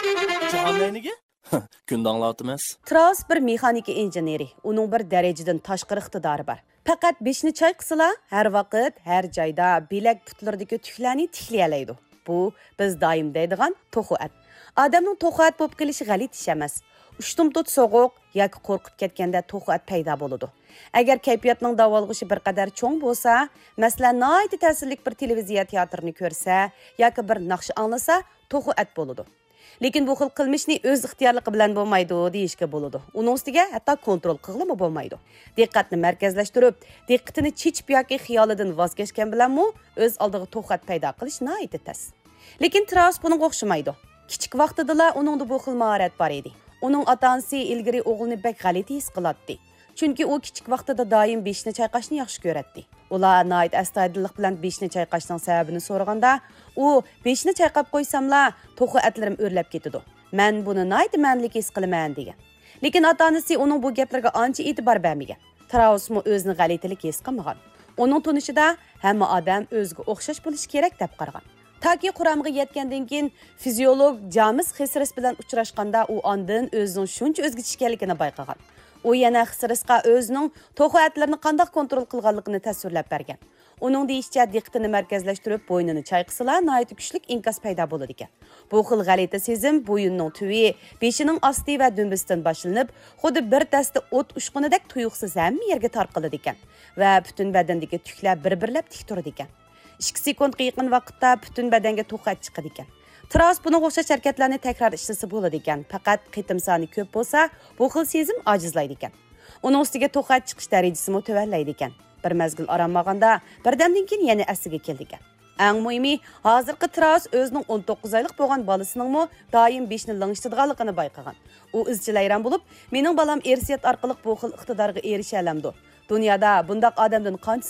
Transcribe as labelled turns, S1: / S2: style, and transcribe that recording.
S1: Jahonlayniga? Kunda anglatmaz.
S2: Traus bir mexanika injeneri. Uning bir darajadan tashqari iqtidori bor. Faqat beshni chayqisila, har vaqt, har joyda bilak putlaridagi tuklarni tiklayalaydi. Bu biz doim deydigan to'xuat. Odamning to'xuat bo'lib qilishi g'alit ish emas. Ushtumtut so'g'uq yoki qo'rqib ketganda to'xuat paydo bo'ladi. Agar kayfiyatning davolg'ishi bir qadar cho'ng bo'lsa, masalan, noyati ta'sirli bir televiziya teatrini ko'rsa yoki bir naqsh anglasa, to'xuat bo'ladi. Lekin bu xil qilmishni o'z ixtiyorligi bilan bo'lmaydi deyishga bo'ladi. Uning ustiga hatto kontrol qilib bo'lmaydi. Diqqatni markazlashtirib, diqqatini chechib yoki xiyolidan voz kechgan bilanmi o'z oldiga to'xat paydo qilish noyati tas. Lekin Traus bunga o'xshamaydi. Kichik vaqtida uningda bu xil mahorat bor edi. Uning ota-onasi ilgari o'g'lini bek g'alati his qiladi. Chunki u kichik vaqtida doim beshni chayqashni yaxshi ko'radi. Ular noit astoydillik bilan beshni chayqashning sababini so'raganda, u beshni chayqab qo'ysamla, to'xu atlarim o'rlab ketadi. Men buni noit manlik his qilaman degan. Lekin ota-onasi uning bu gaplarga ancha e'tibor bermagan. Trausmi o'zini g'alatilik his qilmagan. Uning tunishida hamma odam o'ziga o'xshash bo'lishi kerak deb qaragan. Taki quramga yetgandan keyin fiziolog James Xisris bilan uchrashganda u ondan o'zining shuncha o'zgacha ekanligini bayqagan. U yana Xisrisga o'zining to'xu atlarini qanday kontrol qilganligini tasvirlab bergan. Uning deyishicha diqqatini markazlashtirib bo'ynini chayqisala noyat kuchlik inkas paydo bo'ladi ekan. Bu xil g'alati sezim bo'yinning tuvi, beshining osti va dumbisidan boshlanib, xuddi bir dasta o't ushqunidek tuyuqsiz hamma yerga tarqaladi ekan va butun badandagi tuklar bir-birlab tik turadi ekan. 2 sekundga yaqin vaqtda butun badanga to'xat chiqadi ekan. Traus buni o'xshash harakatlarni takror ishlasa bo'ladi ekan. Faqat qitim soni ko'p bo'lsa, bu xil sezim ojizlaydi ekan. Uning ustiga to'xat chiqish darajasi to'vanlaydi ekan. Bir mazgil aramaganda birdamdan keyin yana asiga keldi ekan. Eng muhimi, hozirgi Traus o'zining 19 oylik bo'lgan bolasinin doim beshni langishtirganligini bayqagan. U izchil hayron bo'lib, "Mening balam ersiyat orqali bu xil iqtidorga erisha olamdi. Dunyoda bundaq odamdan qancha